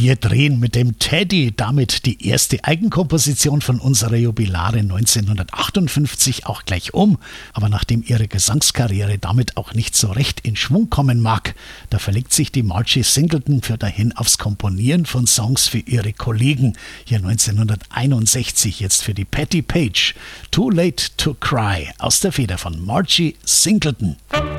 Wir drehen mit dem Teddy damit die erste Eigenkomposition von unserer Jubilarin 1958 auch gleich um. Aber nachdem ihre Gesangskarriere damit auch nicht so recht in Schwung kommen mag, da verlegt sich die Margie Singleton für dahin aufs Komponieren von Songs für ihre Kollegen. Hier 1961 jetzt für die Patti Page. Too Late to Cry aus der Feder von Margie Singleton.